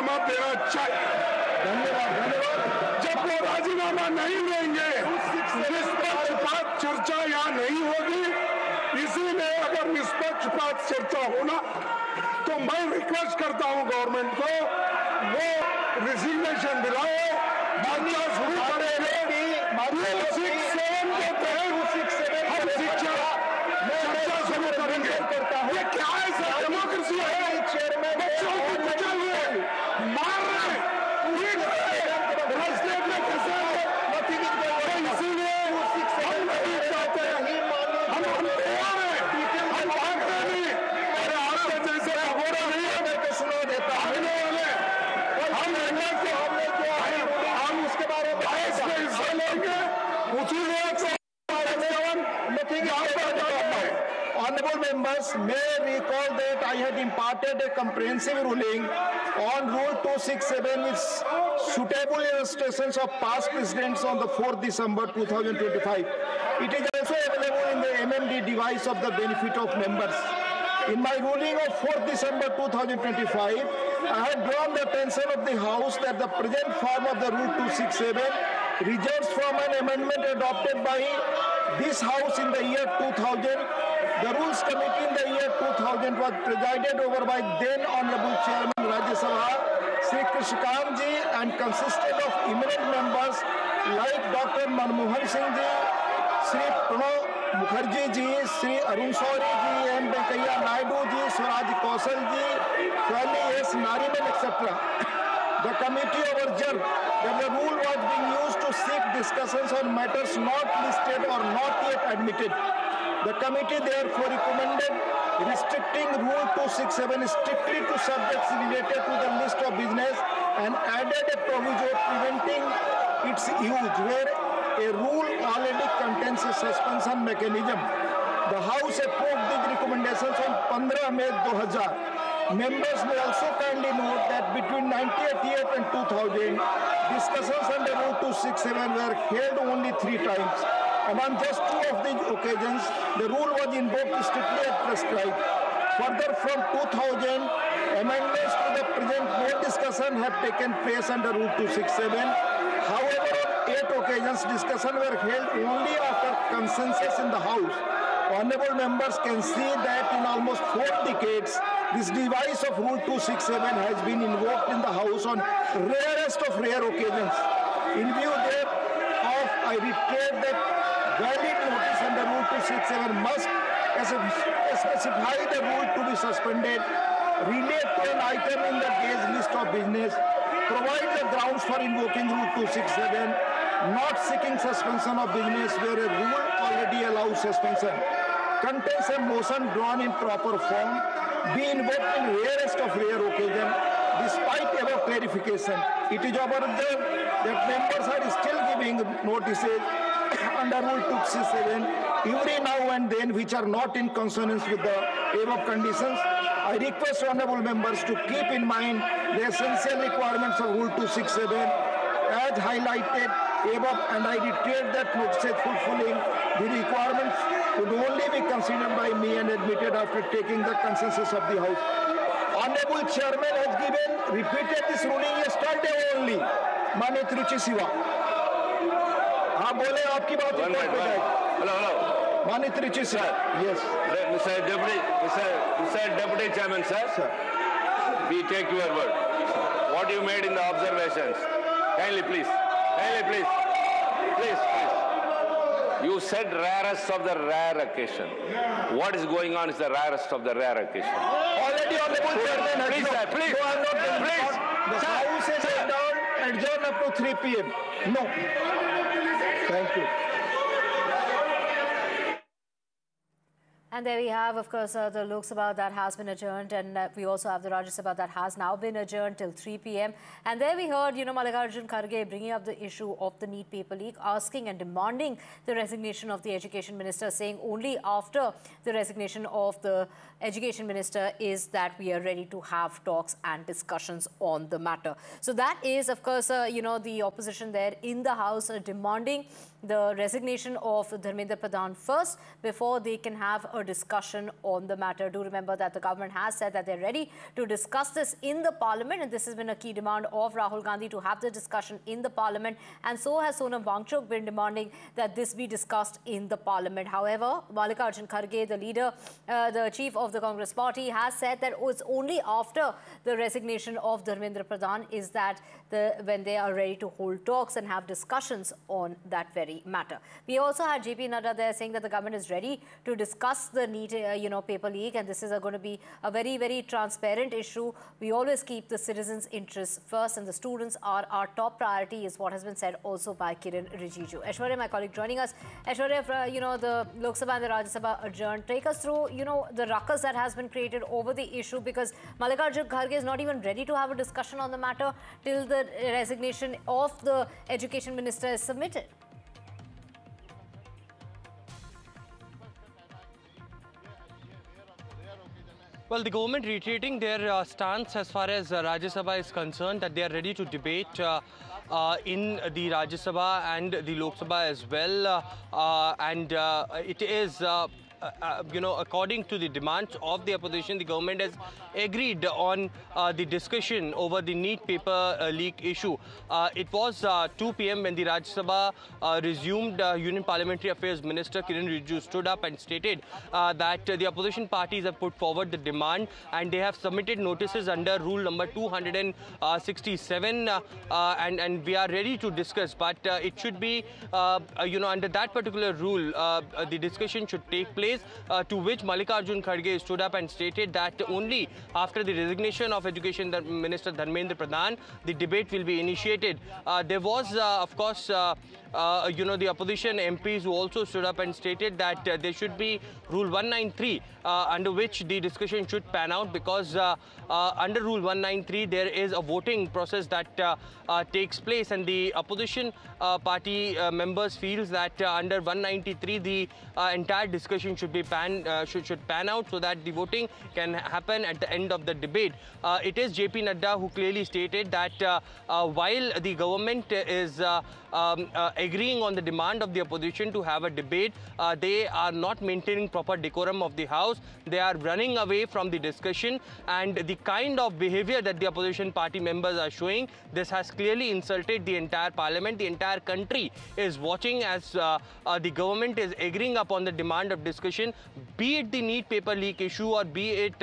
राजीनामा देना चाहिए। जब वो राजीनामा नहीं देंगे, निष्पक्षपात चर्चा यहाँ नहीं होगी। इसीलिए अगर निष्पक्षपात चर्चा होना तो मैं रिक्वेस्ट करता हूँ गवर्नमेंट को वो रिजिग्नेशन दिलाए, चर्चा शुरू करेंगे। 267 के तहत हम शिक्षा चर्चा शुरू करेंगे। ये क्या है सर? डेमोक्रेसी है? बच्चों को कुचल रहे, मार रहे, रास्ते में फंसे हैं। इसीलिए हम नहीं चाहते, हम तैयार हैं, हम भागते नहीं। अरे आपके जैसे अघोरा नहीं है, मैं तो सुना देता भागने वाले। हम उसके बारे में हिस्सा लेंगे, उसीलिए Honorable members, may I recall that I had imparted a comprehensive ruling on Rule 267 with suitable illustrations of past precedents on the 4th December 2025. It is also available in the MMD device of the benefit of members. In my ruling of 4th December 2025, I had drawn the attention of the House that the present form of the Rule 267 results from an amendment adopted by this House in the year 2000. The Rules Committee in the year 2000 was presided over by then Honorable Chairman Rajya Sabha, Sri Krishikant ji, and consisted of eminent members like Dr. Manmohan Singh ji, Sri Pranav Mukherjee ji, Sri Arun Shourie ji, M. Venkaiah Naidu ji, Swaraj Kaushal ji, Swami S. Nariman, etc. The committee observed that the rule was being used to seek discussions on matters not listed or not yet admitted. The committee therefore recommended restricting Rule 267 strictly to subjects related to the list of business and added a proviso preventing its use where a rule already contains a suspension mechanism. The House approved these recommendations on 15 May 2000. Members may also kindly note that between 1988 and 2000, discussions under Rule 267 were held only 3 times. And on just 2 of these occasions, the rule was invoked strictly as prescribed. Further, from 2000, amendments to the present no discussion have taken place under Rule 267. However, on 8 occasions, discussions were held only after consensus in the House. Honorable members can see that in almost 4 decades, this device of Rule 267 has been invoked in the House on rarest of rare occasions. In view thereof, I reiterate that valid notice under Rule 267 must specify the rule to be suspended, relate to an item in the day's list of business, provide the grounds for invoking Rule 267, not seeking suspension of business where a rule already allows suspension, contains a motion drawn in proper form, be invoked in rarest of rare occasion. Despite above clarification, it is observed that members are still giving notices under Rule 267 every now and then which are not in consonance with the above conditions. I request honorable members to keep in mind the essential requirements of Rule 267 as highlighted above, and I reiterate that notices fulfilling the requirements would only be considered by me and admitted after taking the consensus of the House. Honorable Chairman has repeated this ruling yesterday only. Manik Ruchi Siva. हाँ बोले आपकी बात record पे जाएगी. Hello. Manik Ruchi Siva. Yes. Mr. Deputy Chairman, sir. We take your word. What you made in the observations. Kindly, please. Please. You said rarest of the rare occasion. What is going on is the rarest of the rare occasion. Already honorable Chairman has please, sir, please. No, I'm not Please. The House is adjourned up to 3 p.m. No. Thank you. And there we have, of course, the Lok Sabha that has been adjourned, and we also have the Rajya Sabha that has now been adjourned till 3 p.m. And there we heard, Mallikarjun Kharge bringing up the issue of the NEET paper leak, asking and demanding the resignation of the Education Minister, saying only after the resignation of the Education Minister is that we are ready to have talks and discussions on the matter. So that is, of course, the opposition there in the House demanding the resignation of Dharmendra Pradhan first before they can have a a discussion on the matter. Do remember that the government has said that they're ready to discuss this in the parliament, and this has been a key demand of Rahul Gandhi to have the discussion in the parliament, and so has Sonam Wangchuk been demanding that this be discussed in the parliament. However, Mallikarjun Kharge, the leader, the chief of the Congress party, has said that it's only after the resignation of Dharmendra Pradhan is that when they are ready to hold talks and have discussions on that very matter. We also had JP Nadda there saying that the government is ready to discuss the NEET, paper leak, and this is going to be a very, very transparent issue. We always keep the citizens' interests first, and the students are our top priority, is what has been said also by Kiren Rijiju. Aishwarya, my colleague, joining us. Aishwarya, the Lok Sabha and the Rajya Sabha adjourned. Take us through, the ruckus that has been created over the issue, because Mallikarjun Kharge is not even ready to have a discussion on the matter till the resignation of the Education Minister is submitted. Well, the government reiterating their stance as far as Rajya Sabha is concerned, that they are ready to debate in the Rajya Sabha and the Lok Sabha as well. It is according to the demands of the opposition, the government has agreed on the discussion over the NEET paper leak issue. It was 2 p.m. when the Rajya Sabha resumed. Union Parliamentary Affairs Minister Kiren Rijiju stood up and stated that the opposition parties have put forward the demand, and they have submitted notices under rule number 267, and we are ready to discuss. But it should be, under that particular rule, the discussion should take place. To which Mallikarjun Kharge stood up and stated that only after the resignation of Education Minister Dharmendra Pradhan, the debate will be initiated. There was, of course, the opposition MPs who also stood up and stated that there should be Rule 193 under which the discussion should pan out, because under Rule 193 there is a voting process that takes place, and the opposition party members feels that under 193 the entire discussion should be pan out so that the voting can happen at the end of the debate. It is JP Nadda who clearly stated that while the government is agreeing on the demand of the opposition to have a debate, they are not maintaining proper decorum of the House. They are running away from the discussion, and the kind of behavior that the opposition party members are showing, this has clearly insulted the entire parliament. The entire country is watching as the government is agreeing upon the demand of discussion, be it the NEET paper leak issue or be it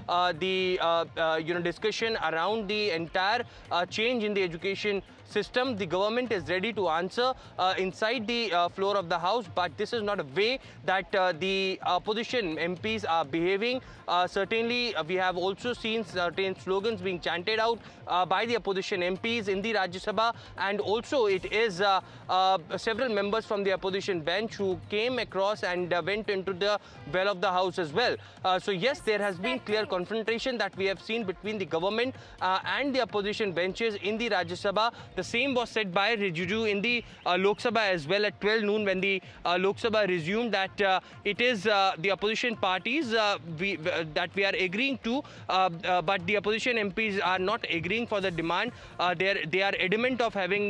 the discussion around the entire change in the education system. The government is ready to answer inside the floor of the House, but this is not a way that the opposition MPs are behaving. Certainly, we have also seen certain slogans being chanted out by the opposition MPs in the Rajya Sabha, and also it is several members from the opposition bench who came across and went into the well of the House as well. So yes, there has been clear confrontation that we have seen between the government and the opposition benches in the Rajya Sabha. The same was said by Rijiju in the Lok Sabha as well at 12 noon when the Lok Sabha resumed, that it is the opposition parties that we are agreeing to, but the opposition MPs are not agreeing for the demand. They are adamant of having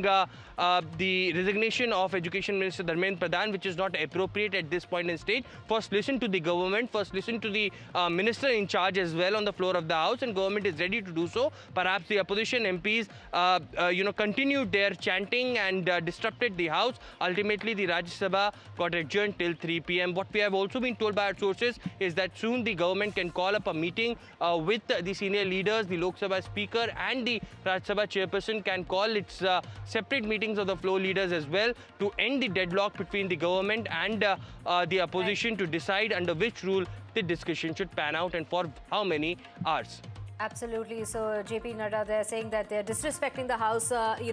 the resignation of Education Minister Dharmendra Pradhan, which is not appropriate at this point in stage. First listen to the government, first listen to the minister in charge as well on the floor of the House, and government is ready to do so. Perhaps the opposition MPs continued their chanting and disrupted the House. Ultimately, the Rajya Sabha got adjourned till 3 p.m. What we have also been told by our sources is that soon the government can call up a meeting with the senior leaders. The Lok Sabha Speaker and the Rajya Sabha Chairperson can call its separate meetings of the floor leaders as well to end the deadlock between the government and the opposition, to decide under which rule the discussion should pan out and for how many hours. Absolutely. So JP Nadda, they're saying that they're disrespecting the House,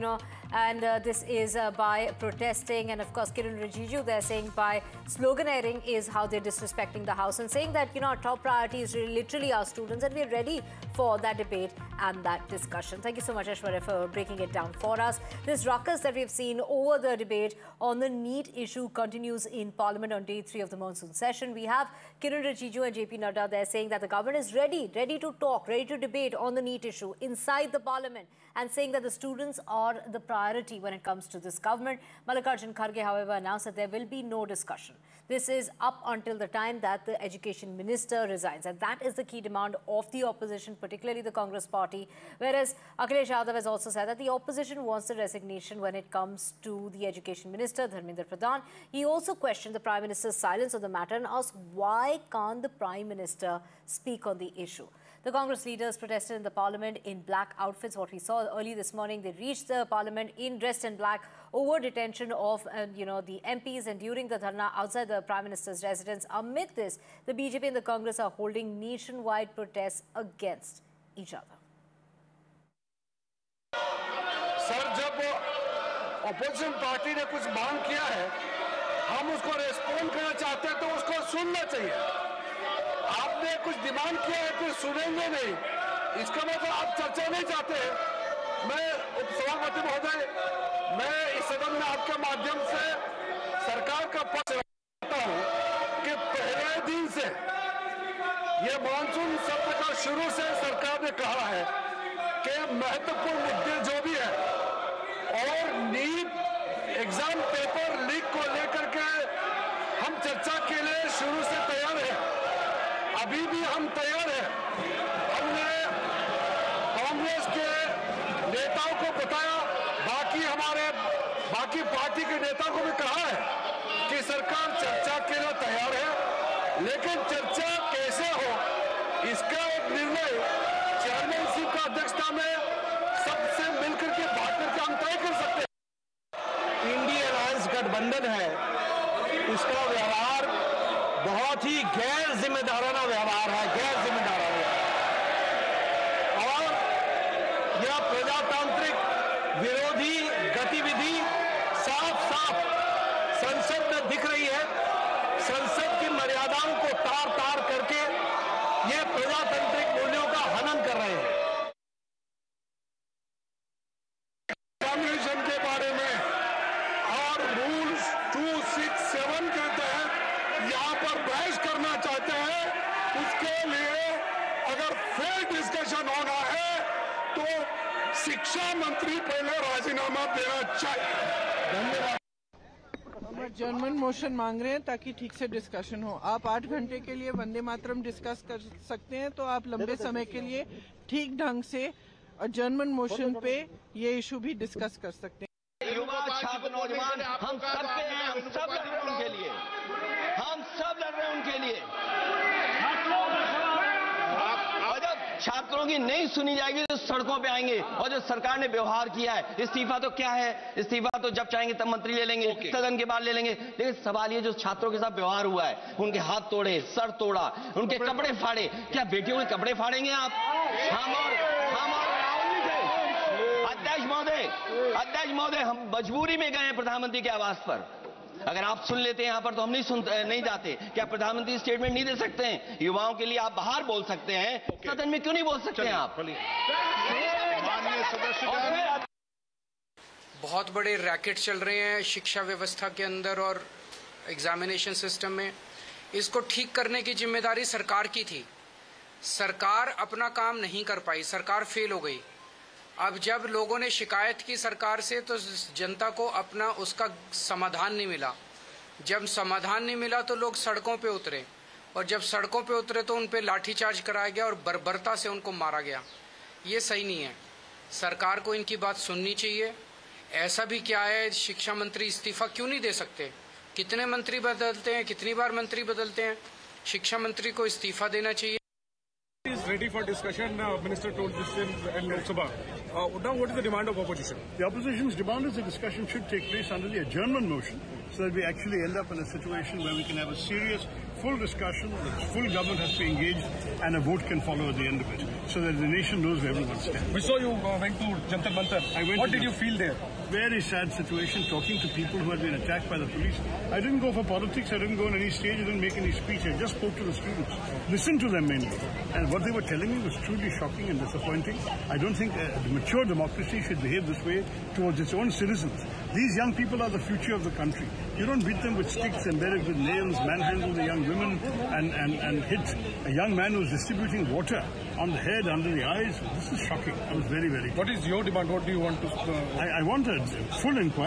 and this is by protesting. And of course, Kiren Rijiju, they're saying by sloganeering is how they're disrespecting the House, and saying that, our top priority is really literally our students, and we're ready for that debate and that discussion. Thank you so much, Aishwarya, for breaking it down for us. This ruckus that we've seen over the debate on the NEET issue continues in Parliament on day 3 of the monsoon session. We have Kiren Rijiju and JP Nadda, they're saying that the government is ready to talk, ready to debate on the NEET issue inside the Parliament, and saying that the students are the priority. priority when it comes to this government. Mallikarjun Kharge, however, announced that there will be no discussion. This is up until the time that the education minister resigns, and that is the key demand of the opposition, particularly the Congress party. Whereas Akhilesh Yadav has also said that the opposition wants the resignation when it comes to the education minister, Dharmendra Pradhan. He also questioned the Prime Minister's silence on the matter and asked why can't the Prime Minister speak on the issue. The Congress leaders protested in the parliament in black outfits. What we saw early this morning, they reached the parliament dressed in black over detention of the MPs, and during the dharna outside the Prime Minister's residence. Amid this, the BJP and the Congress are holding nationwide protests against each other. Sir, जब opposition party ने कुछ मांग किया है, हम उसको respond करना चाहते हैं तो उसको सुनना चाहिए। आपने कुछ डिमांड किया है, फिर सुनेंगे नहीं, इसका मतलब आप चर्चा नहीं चाहते हैं। मैं उपसभापति महोदय, मैं इस सदन में आपके माध्यम से सरकार का पक्ष रखता हूं कि पहले दिन से ये मानसून सत्र का शुरू से सरकार ने कहा है कि महत्वपूर्ण मुद्दे जो भी है और नीट एग्जाम पेपर लीक को लेकर के हम चर्चा के लिए शुरू से तैयार हैं। अभी भी हम तैयार हैं। हमने कांग्रेस के नेताओं को बताया, बाकी पार्टी के नेताओं को भी कहा है कि सरकार चर्चा के लिए तैयार है, लेकिन चर्चा कैसे हो इसका एक निर्णय चेयरमैनशिप का अध्यक्षता में सबसे मिलकर के बात करके हम तय कर सकते हैं। इंडिया अलायंस गठबंधन है, उसका व्यवहार बहुत ही गैर जिम्मेदाराना व्यवहार है, गैर जिम्मेदाराना। और यह प्रजातांत्रिक विरोधी गतिविधि साफ साफ संसद में दिख रही है। संसद की मर्यादाओं को तार तार करके ये प्रजातांत्रिक मूल्यों का हनन कर रहे हैं। एग्जामिनेशन के बारे में और रूल्स 267 के तहत यहाँ पर बहस करना चाहते हैं, उसके लिए अगर फेयर डिस्कशन होना है तो शिक्षा मंत्री पहले राजीनामा देना चाहिए। धन्यवाद। हम एडजर्नमेंट मोशन मांग रहे हैं ताकि ठीक से डिस्कशन हो। आप 8 घंटे के लिए वंदे मातरम डिस्कस कर सकते हैं, तो आप लंबे समय के लिए ठीक ढंग से एडजर्नमेंट मोशन पे ये इशू भी डिस्कस कर सकते हैं। युवा छात्र नौजवान हम सब के हैं, हम सब लड़ रहे हैं उनके लिए, हम सब लड़ रहे हैं उनके लिए। और जब छात्रों की नहीं सुनी जाएगी तो सड़कों पे आएंगे। और जो सरकार ने व्यवहार किया है, इस्तीफा तो क्या है, इस्तीफा तो जब चाहेंगे तब मंत्री ले लेंगे, सदन के बाद ले लेंगे। लेकिन सवाल ये जो छात्रों के साथ व्यवहार हुआ है, उनके हाथ तोड़े, सर तोड़ा, उनके कपड़े फाड़े, क्या बेटियों के कपड़े फाड़ेंगे आप? हम और राहुल जी थे। अध्यक्ष महोदय, हम मजबूरी में गए हैं प्रधानमंत्री के आवास पर। अगर आप सुन लेते हैं यहाँ पर तो हम नहीं जाते। क्या प्रधानमंत्री स्टेटमेंट नहीं दे सकते हैं? युवाओं के लिए आप बाहर बोल सकते हैं, सदन में क्यों नहीं बोल सकते हैं आप? बहुत बड़े रैकेट चल रहे हैं शिक्षा व्यवस्था के अंदर और एग्जामिनेशन सिस्टम में। इसको ठीक करने की जिम्मेदारी सरकार की थी। सरकार अपना काम नहीं कर पाई, सरकार फेल हो गई। अब जब लोगों ने शिकायत की सरकार से तो जनता को अपना उसका समाधान नहीं मिला। जब समाधान नहीं मिला तो लोग सड़कों पे उतरे, और जब सड़कों पे उतरे तो उन पे लाठीचार्ज कराया गया और बर्बरता से उनको मारा गया। ये सही नहीं है। सरकार को इनकी बात सुननी चाहिए। ऐसा भी क्या है, शिक्षा मंत्री इस्तीफा क्यों नहीं दे सकते? कितने मंत्री बदलते हैं, कितनी बार मंत्री बदलते हैं? शिक्षा मंत्री को इस्तीफा देना चाहिए। Is ready for discussion. Minister told this in Lok Sabha. Now, what is the demand of opposition? The opposition's demand is the discussion should take place under the adjournment motion, so that we actually end up in a situation where we can have a serious, full discussion, the full government has to be engaged, and a vote can follow at the end of it, so that the nation knows where everyone stands. We saw you went to Jantar Mantar. What did you feel there? Very sad situation, talking to people who had been attacked by the police. I didn't go for politics, I didn't go on any stage, I didn't make any speech, I just spoke to the students, listened to them mainly. And what they were telling me was truly shocking and disappointing. I don't think a mature democracy should behave this way towards its own citizens. These young people are the future of the country. You don't beat them with sticks, embedded with nails, manhandle the young women and hit a young man who's distributing water on the head, under the eyes. This is shocking. I was very, very... What is your demand? What do you want to... I want a full inquiry.